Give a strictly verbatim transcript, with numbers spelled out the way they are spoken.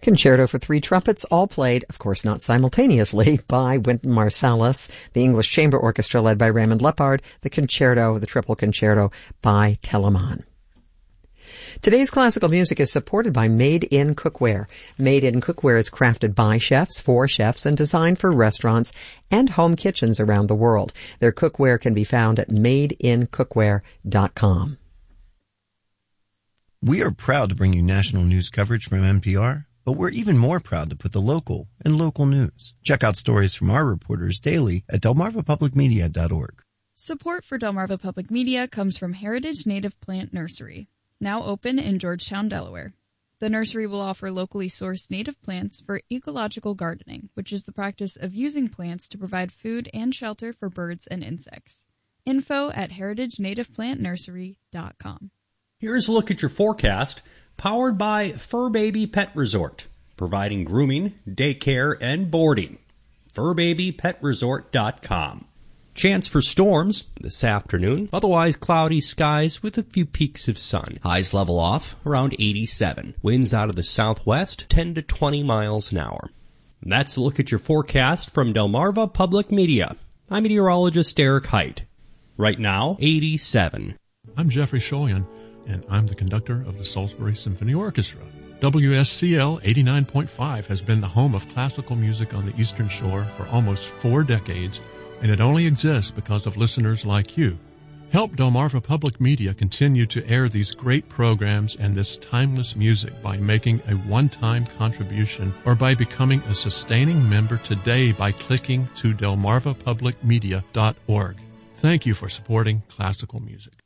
Concerto for Three Trumpets, all played, of course not simultaneously, by Wynton Marsalis, the English Chamber Orchestra led by Raymond Lepard, the concerto, the triple concerto by Telemann. Today's classical music is supported by Made in Cookware. Made in Cookware is crafted by chefs, for chefs, and designed for restaurants and home kitchens around the world. Their cookware can be found at made in cookware dot com. We are proud to bring you national news coverage from N P R, but we're even more proud to put the local in local news. Check out stories from our reporters daily at delmarva public media dot org. Support for Delmarva Public Media comes from Heritage Native Plant Nursery, now open in Georgetown, Delaware. The nursery will offer locally sourced native plants for ecological gardening, which is the practice of using plants to provide food and shelter for birds and insects. Info at heritage native plant nursery dot com. Here's a look at your forecast, powered by Fur Baby Pet Resort, providing grooming, daycare, and boarding. fur baby pet resort dot com. Chance for storms this afternoon. Otherwise cloudy skies with a few peaks of sun. Highs level off around eighty-seven. Winds out of the southwest ten to twenty miles an hour. And that's a look at your forecast from Delmarva Public Media. I'm meteorologist Eric Height. Right now, eighty-seven. I'm Jeffrey Shoyan, and I'm the conductor of the Salisbury Symphony Orchestra. W S C L eighty-nine point five has been the home of classical music on the Eastern Shore for almost four decades, and it only exists because of listeners like you. Help Delmarva Public Media continue to air these great programs and this timeless music by making a one-time contribution or by becoming a sustaining member today by clicking to delmarva public media dot org. Thank you for supporting classical music.